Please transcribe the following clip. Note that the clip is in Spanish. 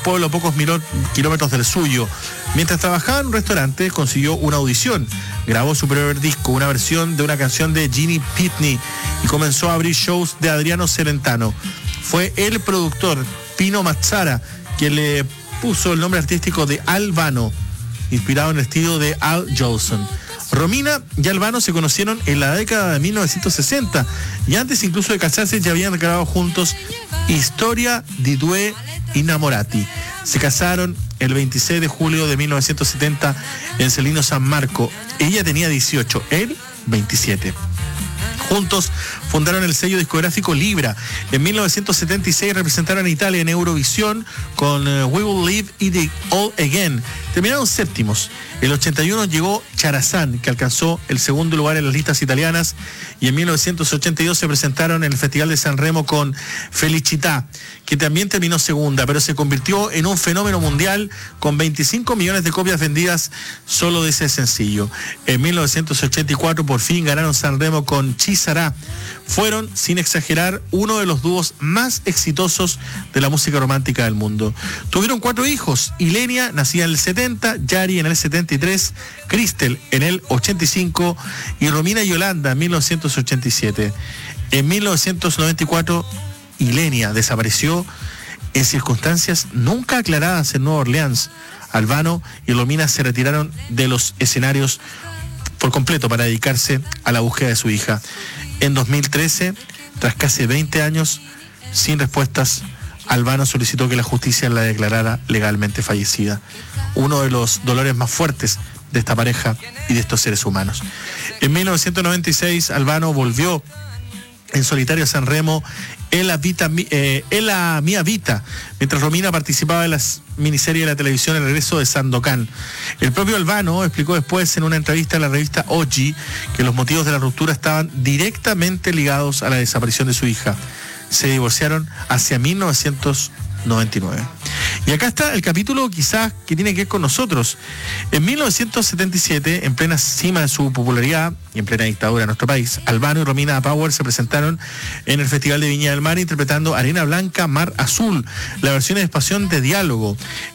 pueblo a pocos kilómetros del suyo. Mientras trabajaba en un restaurante, consiguió una audición. Grabó su primer disco, una versión de una canción de Gene Pitney, y comenzó a abrir shows de Adriano Celentano. Fue el productor Pino Mazzara quien le puso el nombre artístico de Albano, inspirado en el estilo de Al Jolson. Romina y Albano se conocieron en la década de 1960 y antes incluso de casarse ya habían grabado juntos Historia di due innamorati. Se casaron el 26 de julio de 1970 en Celino San Marco. Ella tenía 18, él 27. Juntos fundaron el sello discográfico Libra. En 1976 representaron a Italia en Eurovisión con We Will Live It All Again. Terminaron séptimos. El 81 llegó Charazán, que alcanzó el segundo lugar en las listas italianas, y en 1982 se presentaron en el Festival de San Remo con Felicità, que también terminó segunda, pero se convirtió en un fenómeno mundial con 25 millones de copias vendidas solo de ese sencillo. En 1984 por fin ganaron San Remo con Ci sarà. Fueron, sin exagerar, uno de los dúos más exitosos de la música romántica del mundo. Tuvieron 4 hijos: Ilenia, nacida en el 70, Yari en el 73, Cristel en el 85 y Romina Yolanda en 1987. En 1994, Ilenia desapareció en circunstancias nunca aclaradas en Nueva Orleans. Albano y Romina se retiraron de los escenarios por completo para dedicarse a la búsqueda de su hija. En 2013, tras casi 20 años sin respuestas, Albano solicitó que la justicia la declarara legalmente fallecida. Uno de los dolores más fuertes de esta pareja y de estos seres humanos. En 1996, Albano volvió en solitario a San Remo en la Mia Vita, mientras Romina participaba en las miniseries de la televisión El regreso de Sandokan. El propio Albano explicó después en una entrevista a la revista Oggi que los motivos de la ruptura estaban directamente ligados a la desaparición de su hija. Se divorciaron hacia 1999. Y acá está el capítulo quizás que tiene que ver con nosotros. En 1977, en plena cima de su popularidad y en plena dictadura en nuestro país, Albano y Romina Power se presentaron en el Festival de Viña del Mar interpretando Arena Blanca, Mar Azul, la versión en español de diálogo.